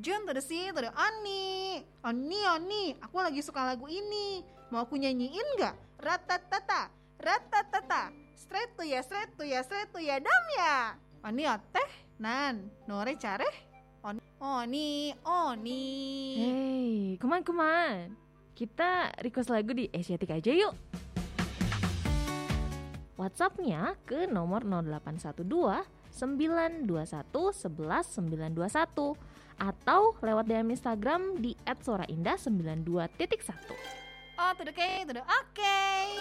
Jun tuh si tuh Oni, aku lagi suka lagu ini. Mau aku nyanyiin nggak? Ratatata, straight tuh ya, dam ya. Oni teh, nan, nore careh. Oni. Hey, kuman. Kita request lagu di Asiatic aja yuk. WhatsApp-nya ke nomor 0812 921 11 921 atau lewat DM Instagram di @soraindah92.1. Oh, tuh oke.